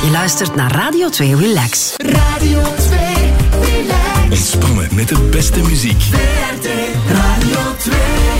Je luistert naar Radio 2 Relax. Radio 2 Relax. Ontspannen met de beste muziek. VRT Radio 2.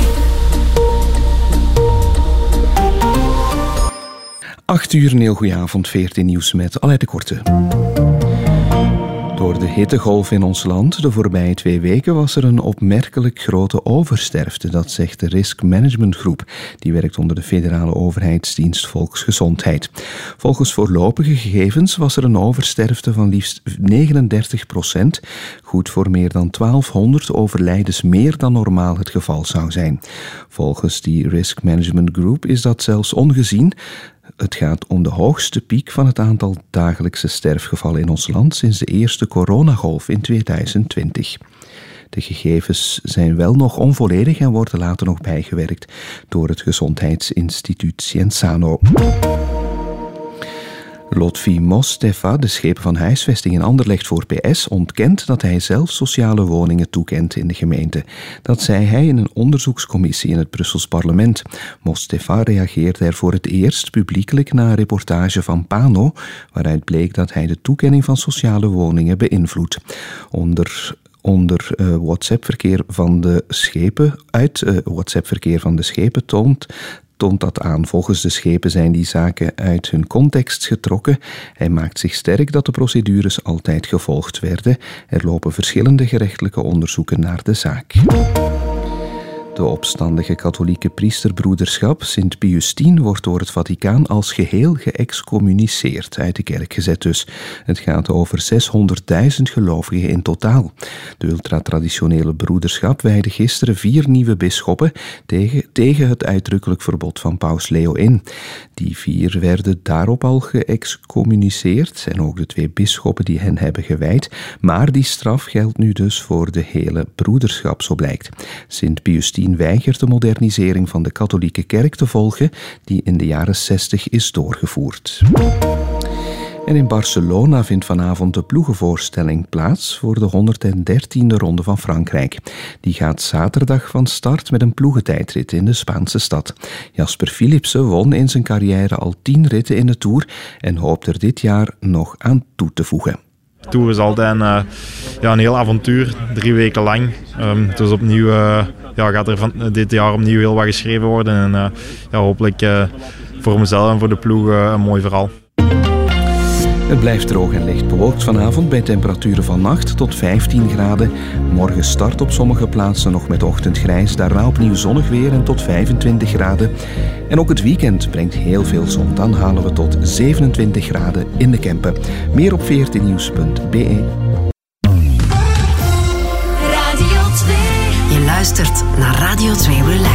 Uur, een heel goeie avond, VRT Nieuws met Aleid de Korte. Door de hittegolf in ons land de voorbije 2 weken was er een opmerkelijk grote oversterfte, dat zegt de Risk Management Groep. Die werkt onder de federale overheidsdienst Volksgezondheid. Volgens voorlopige gegevens was er een oversterfte van liefst 39%, goed voor meer dan 1200 overlijdens meer dan normaal het geval zou zijn. Volgens die Risk Management Group is dat zelfs ongezien. Het gaat om de hoogste piek van het aantal dagelijkse sterfgevallen in ons land sinds de eerste coronagolf in 2020. De gegevens zijn wel nog onvolledig en worden later nog bijgewerkt door het Gezondheidsinstituut Cienzano. Lotfi Mostefa, de schepen van huisvesting in Anderlecht voor PS, ontkent dat hij zelf sociale woningen toekent in de gemeente. Dat zei hij in een onderzoekscommissie in het Brussels parlement. Mostefa reageerde er voor het eerst publiekelijk na een reportage van Pano, waaruit bleek dat hij de toekenning van sociale woningen beïnvloedt. Onder WhatsApp-verkeer van de schepen toont dat aan. Volgens de schepen zijn die zaken uit hun context getrokken. Hij maakt zich sterk dat de procedures altijd gevolgd werden. Er lopen verschillende gerechtelijke onderzoeken naar de zaak. De opstandige katholieke priesterbroederschap Sint Pius X wordt door het Vaticaan als geheel geëxcommuniceerd, uit de kerk gezet dus. Het gaat over 600.000 gelovigen in totaal. De ultratraditionele broederschap wijdde gisteren 4 nieuwe bisschoppen tegen het uitdrukkelijk verbod van paus Leo I. Die 4 werden daarop al geëxcommuniceerd en ook de 2 bisschoppen die hen hebben gewijd. Maar die straf geldt nu dus voor de hele broederschap, zo blijkt. Sint Pius X weigert de modernisering van de katholieke kerk te volgen, die in de jaren 60 is doorgevoerd. En in Barcelona vindt vanavond de ploegenvoorstelling plaats voor de 113e Ronde van Frankrijk. Die gaat zaterdag van start met een ploegentijdrit in de Spaanse stad. Jasper Philipsen won in zijn carrière al 10 ritten in de Tour en hoopt er dit jaar nog aan toe te voegen. De Tour is altijd een heel avontuur, 3 weken lang. Dus opnieuw gaat er dit jaar opnieuw heel wat geschreven worden. En hopelijk voor mezelf en voor de ploeg een mooi verhaal. Het blijft droog en licht bewolkt vanavond bij temperaturen van 8 tot 15 graden. Morgen start op sommige plaatsen nog met ochtendgrijs. Daarna opnieuw zonnig weer en tot 25 graden. En ook het weekend brengt heel veel zon. Dan halen we tot 27 graden in de Kempen. Meer op vrtnieuws.be. Je luistert naar Radio 2 Relax.